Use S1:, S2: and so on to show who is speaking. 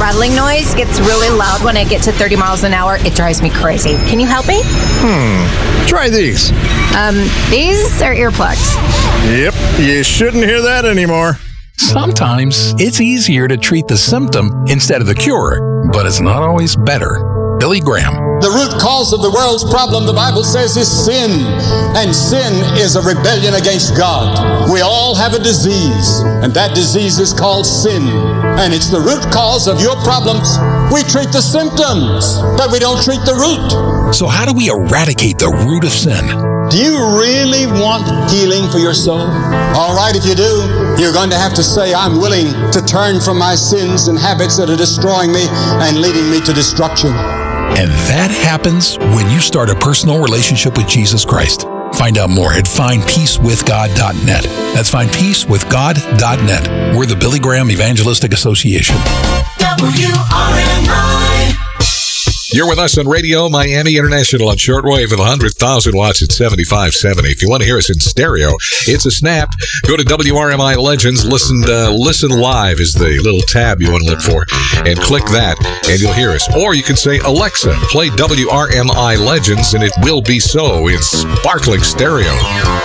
S1: rattling noise gets really loud when I get to 30 miles an hour. It drives me crazy. Can you help me?
S2: Try these.
S1: These are earplugs.
S2: Yep, you shouldn't hear that anymore.
S3: Sometimes it's easier to treat the symptom instead of the cure, but it's not always better. Billy Graham.
S4: The root cause of the world's problem, the Bible says, is sin. And sin is a rebellion against God. We all have a disease, and that disease is called sin. And it's the root cause of your problems. We treat the symptoms, but we don't treat the root.
S3: So how do we eradicate the root of sin?
S4: Do you really want healing for your soul? All right, if you do, you're going to have to say, I'm willing to turn from my sins and habits that are destroying me and leading me to destruction.
S3: And that happens when you start a personal relationship with Jesus Christ. Find out more at findpeacewithgod.net. That's findpeacewithgod.net. We're the Billy Graham Evangelistic Association.
S5: WRMI.
S6: You're with us on Radio Miami International on shortwave at 100,000 watts at 7570. If you want to hear us in stereo, it's a snap. Go to WRMI Legends. Listen live is the little tab you want to look for, and click that, and you'll hear us. Or you can say, Alexa, play WRMI Legends, and it will be so in sparkling stereo.